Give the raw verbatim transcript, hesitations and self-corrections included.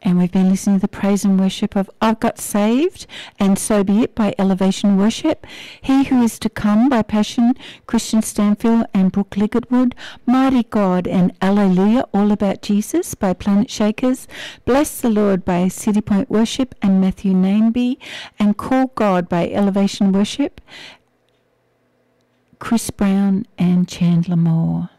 And we've been listening to the praise and worship of I've Got Saved and So Be It by Elevation Worship, He Who Is to Come by Passion, Christian Stanfield and Brooke Liggett-Wood, Mighty God and Alleluia, All About Jesus by Planet Shakers, Bless the Lord by City Point Worship and Matthew Nainby, and Call God by Elevation Worship, Chris Brown and Chandler Moore.